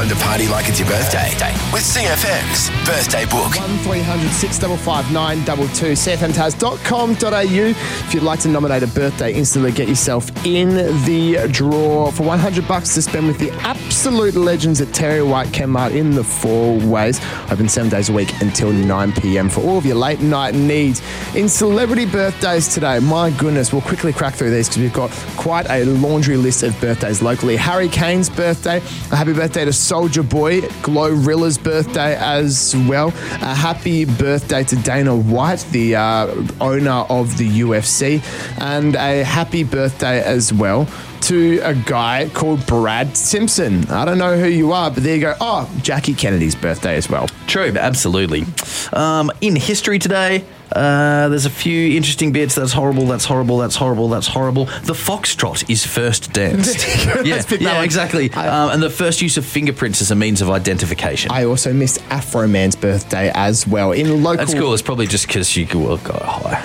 Time to party like it's your birthday with CFM's Birthday Book. 1300 655 922 cfmtaz.com.au. If you'd like to nominate a birthday, instantly get yourself in the draw for $100 to spend with the absolute legends at Terry White Kmart in the Four Ways. Open 7 days a week until 9 p.m. for all of your late night needs. In celebrity birthdays today, my goodness, we'll quickly crack through these because we've got quite a laundry list of birthdays locally. Harry Kane's birthday, a happy birthday to Soldier Boy, Glorilla's birthday as well. A happy birthday to Dana White, the owner of the UFC, and a happy birthday as well to a guy called Brad Simpson. I don't know who you are, but there you go. Oh, Jackie Kennedy's birthday as well. True, absolutely. In history today, there's a few interesting bits. That's horrible, that's horrible, that's horrible, that's horrible. The foxtrot is first danced. yeah, exactly. And the first use of fingerprints as a means of identification. I also missed Afro Man's birthday as well. In local... That's cool. It's probably just because you got high.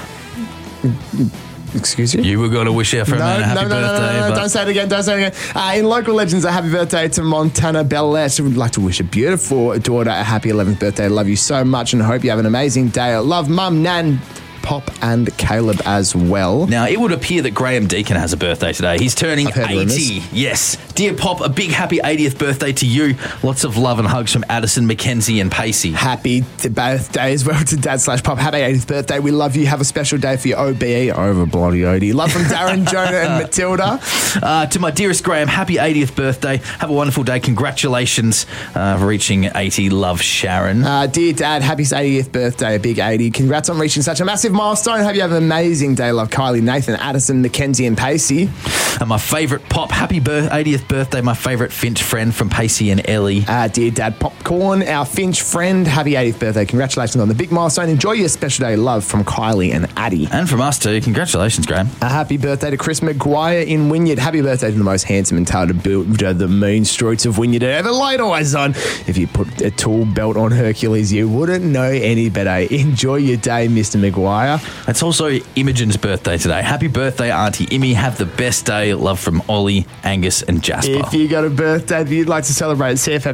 Excuse you? You were going to wish Afro Man a happy birthday. No, don't say it again. In local legends, a happy birthday to Montana Bellette. Would like to wish a beautiful daughter a happy 11th birthday. I love you so much and hope you have an amazing day. I love Mum, Nan, Pop and Caleb as well. Now, it would appear that Graham Deacon has a birthday today. He's turning 80. Rumors. Yes. Dear Pop, a big happy 80th birthday to you. Lots of love and hugs from Addison, Mackenzie and Pacey. Happy birthday as well to Dad/Pop. Happy 80th birthday. We love you. Have a special day for your OBE, over bloody OD. Love from Darren, Jonah and Matilda. To my dearest Graham, happy 80th birthday. Have a wonderful day. Congratulations for reaching 80. Love, Sharon. Dear Dad, happy 80th birthday, a big 80. Congrats on reaching such a massive milestone. Hope you have an amazing day. Love, Kylie, Nathan, Addison, Mackenzie and Pacey. And my favourite Pop, happy 80th birthday, my favourite Finch friend from Pacey and Ellie. Dear Dad Popcorn, our Finch friend, happy 80th birthday. Congratulations on the big milestone. Enjoy your special day. Love from Kylie and Addie. And from us too. Congratulations, Graham. A happy birthday to Chris Maguire in Wynyard. Happy birthday to the most handsome and talented builder the mean streets of Wynyard ever laid eyes on. If you put a tool belt on Hercules, you wouldn't know any better. Enjoy your day, Mr. Maguire. It's also Imogen's birthday today. Happy birthday, Auntie Immy. Have the best day. Love from Ollie, Angus and Jasper. If you got a birthday that you'd like to celebrate,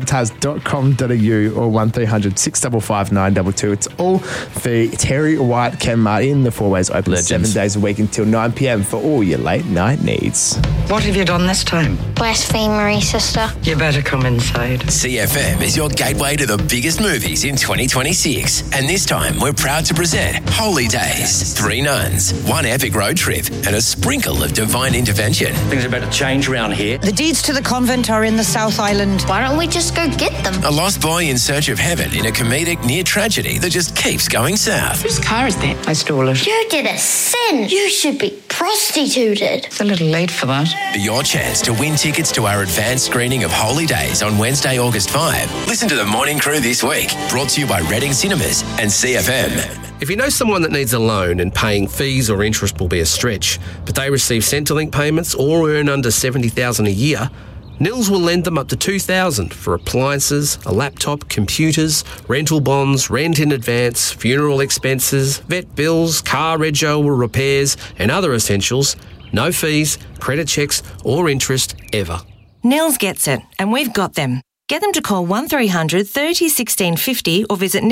cfmtaz.com.au or 1300 655 922. It's all for Terry White Kmart in the Four Ways. Open Legends. 7 days a week until 9 p.m. for all your late night needs. What have you done this time? Blasphemery, sister. You better come inside. CFM is your gateway to the biggest movies in 2026. And this time, we're proud to present Holy Days. 3 nuns, 1 epic road trip, and a sprinkle of divine intervention. Things are about to change around here. The deeds to the convent are in the South Island. Why don't we just go get them? A lost boy in search of heaven in a comedic near tragedy that just keeps going south. Whose car is that? I stole it. You did a sin. You should be prostituted. It's a little late for that. Your chance to win tickets to our advanced screening of Holy Days on Wednesday, August 5. Listen to the Morning Crew this week. Brought to you by Reading Cinemas and CFM. If you know someone that needs a loan and paying fees or interest will be a stretch, but they receive Centrelink payments or earn under $70,000 a year, Nils will lend them up to $2,000 for appliances, a laptop, computers, rental bonds, rent in advance, funeral expenses, vet bills, car rego or repairs, and other essentials. No fees, credit checks or interest ever. Nils gets it, and we've got them. Get them to call 1300 30 16 50 or visit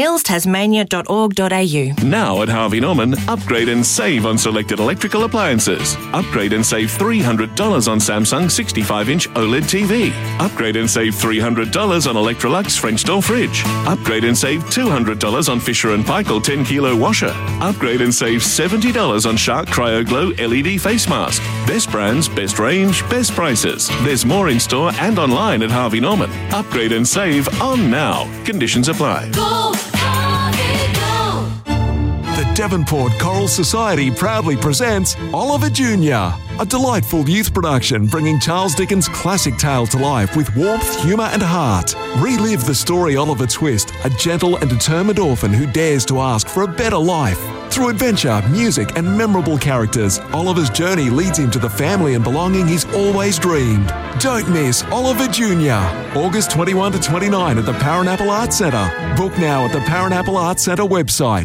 nilstasmania.org.au. Now at Harvey Norman, upgrade and save on selected electrical appliances. Upgrade and save $300 on Samsung 65-inch OLED TV. Upgrade and save $300 on Electrolux French door fridge. Upgrade and save $200 on Fisher & Paykel 10-kilo washer. Upgrade and save $70 on Shark Cryo Glow LED face mask. Best brands, best range, best prices. There's more in store and online at Harvey Norman. Upgrade and save on now. Conditions apply. Go, Harvey, go. The Devonport Choral Society proudly presents Oliver Jr., a delightful youth production bringing Charles Dickens' classic tale to life with warmth, humour and heart. Relive the story Oliver Twist, a gentle and determined orphan who dares to ask for a better life. Through adventure, music and memorable characters, Oliver's journey leads him to the family and belonging he's always dreamed. Don't miss Oliver Jr. August 21 to 29 at the Paranapple Arts Centre. Book now at the Paranapple Arts Centre website.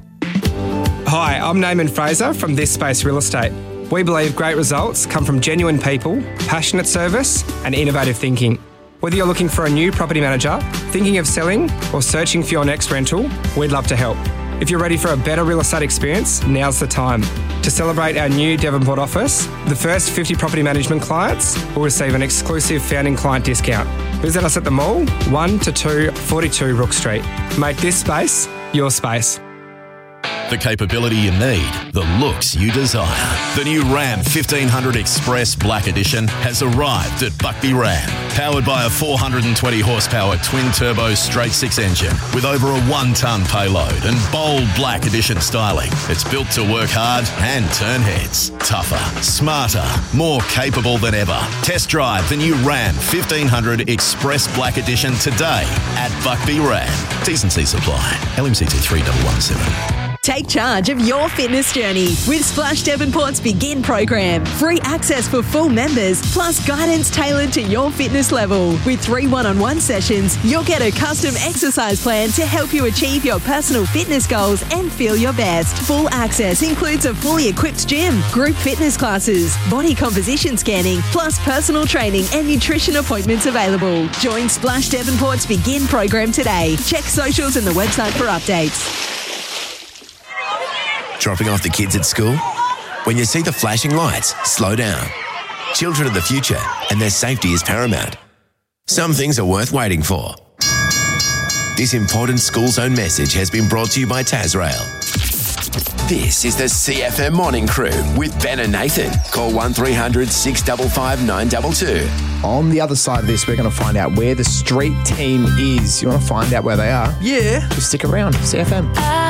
Hi, I'm Naaman Fraser from This Space Real Estate. We believe great results come from genuine people, passionate service and innovative thinking. Whether you're looking for a new property manager, thinking of selling, or searching for your next rental, we'd love to help. If you're ready for a better real estate experience, now's the time. To celebrate our new Devonport office, the first 50 property management clients will receive an exclusive founding client discount. Visit us at the mall, 1 to 2 42 Rook Street. Make this space your space. The capability you need, the looks you desire. The new Ram 1500 Express Black Edition has arrived at Buckby Ram. Powered by a 420 horsepower twin-turbo straight-six engine with over a 1-tonne payload and bold Black Edition styling. It's built to work hard and turn heads. Tougher, smarter, more capable than ever. Test drive the new Ram 1500 Express Black Edition today at Buckby Ram. T&C supply. LMCT 3117. Take charge of your fitness journey with Splash Devonport's Begin program. Free access for full members, plus guidance tailored to your fitness level. With 3 one-on-one sessions, you'll get a custom exercise plan to help you achieve your personal fitness goals and feel your best. Full access includes a fully equipped gym, group fitness classes, body composition scanning, plus personal training and nutrition appointments available. Join Splash Devonport's Begin program today. Check socials and the website for updates. Dropping off the kids at school? When you see the flashing lights, slow down. Children are the future, and their safety is paramount. Some things are worth waiting for. This important school zone message has been brought to you by Tasrail. This is the CFM Morning Crew with Ben and Nathan. Call 1300 655 922. On the other side of this, we're going to find out where the street team is. You want to find out where they are? Yeah. Just stick around. CFM.